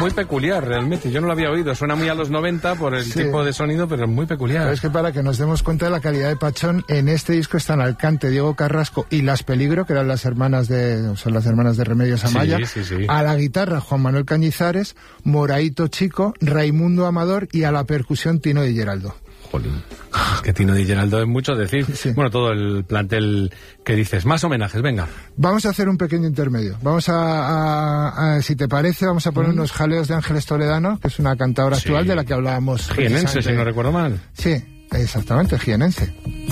muy peculiar realmente. Yo no lo había oído. Suena muy a los 90 por el tipo de sonido, pero es muy peculiar. Pero es que para que nos demos cuenta de la calidad de Pachón, en este disco están Alcante, Diego Carrasco y Las Peligro, que eran las hermanas de Remedios Amaya. Sí. A la guitarra, Juan Manuel Cañizares, Moraito Chico, Raimundo Amador y a la percusión, Tino Di Geraldo. Jolín. Es que Tino Di Geraldo es mucho decir. Sí. Bueno, todo el plantel que dices. Más homenajes, venga. Vamos a hacer un pequeño intermedio. Vamos a si te parece, vamos a poner unos jaleos de Ángeles Toledano, que es una cantadora actual de la que hablábamos. Jienense, si no recuerdo mal. Sí, exactamente, jienense.